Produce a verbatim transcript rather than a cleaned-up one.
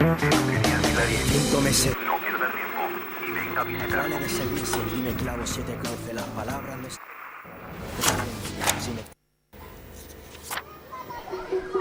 Quinto mes. No pierda tiempo y venga a visitarnos. Vale de seguir sin dime clavo, siete cauce, las palabras no...